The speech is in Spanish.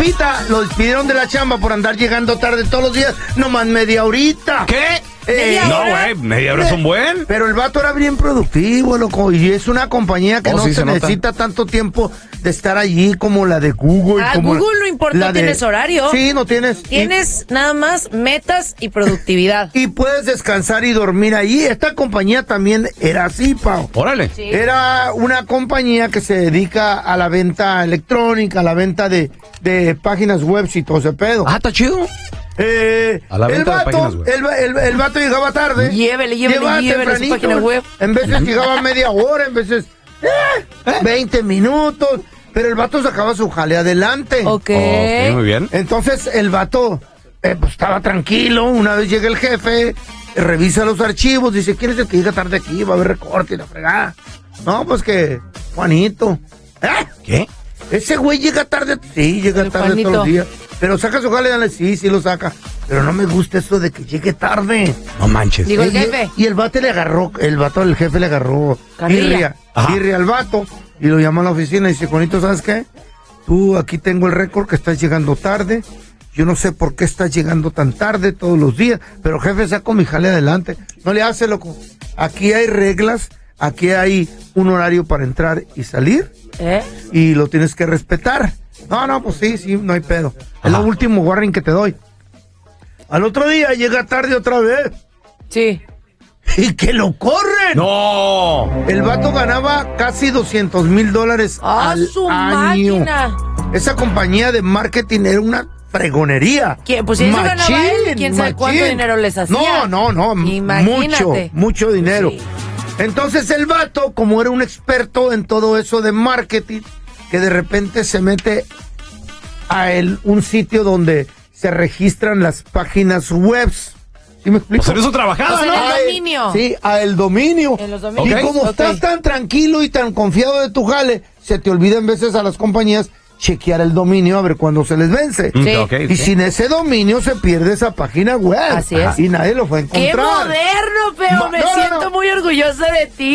compita lo despidieron de la chamba por andar llegando tarde todos los días, nomás media horita. ¿Qué? No, güey, media hora es un buen. Pero el vato era bien productivo, loco, y es una compañía que no se necesita tanto tiempo de estar allí como la de Google. Google no importa, tienes horario. Sí, no tienes. Tienes nada más metas y productividad. Y puedes descansar y dormir ahí. Esta compañía también era así, Pau. Órale. Sí. Era una compañía que se dedica a la venta electrónica, a la venta de páginas web y todo ese pedo. Ah, está chido. A la venta de páginas web. El vato llegaba tarde. Llévele su página web. En veces llegaba media hora, en veces 20 minutos. Pero el vato sacaba su jale adelante. Ok, muy bien. Entonces el vato pues, estaba tranquilo. Una vez llega el jefe, revisa los archivos, dice, ¿quién es el que llega tarde aquí? Va a haber recorte y la fregada. No, pues que Juanito. ¿Qué? Ese güey llega tarde. Sí, llega tarde Juanito. todos los días. Pero saca su jale, dale, sí lo saca. Pero no me gusta eso de que llegue tarde. No manches. Digo, el jefe. Y el vato el jefe le agarró Carrilla. irria al vato. Y lo llama a la oficina y dice, Juanito, ¿sabes qué? Tú, aquí tengo el récord que estás llegando tarde. Yo no sé por qué estás llegando tan tarde todos los días. Pero jefe, saco mi jale adelante. No le hace, loco. Aquí hay reglas. Aquí hay un horario para entrar y salir. Y lo tienes que respetar. No, pues sí, no hay pedo. Es lo último warning que te doy. Al otro día llega tarde otra vez. Sí. ¡Y que lo corren! ¡No! El vato ganaba casi $200,000 al su año. máquina! Esa compañía de marketing era una fregonería. ¿Quién? Pues si eso ganaba él, ¿quién sabe cuánto dinero les hacía? No. Imagínate. Mucho dinero. Sí. Entonces el vato, como era un experto en todo eso de marketing, que de repente se mete a un sitio donde se registran las páginas webs. ¿Sí me explico? Pues en eso trabajaba, Pues ¿no? en el dominio. Sí, el dominio. En los dominios. Y como estás tan tranquilo y tan confiado de tu jale, se te olvida en veces a las compañías chequear el dominio a ver cuándo se les vence. Sí. Y sin ese dominio se pierde esa página web. Así es. Y nadie lo fue a encontrar. ¡Qué moderno, Feo! Me siento muy orgullosa de ti.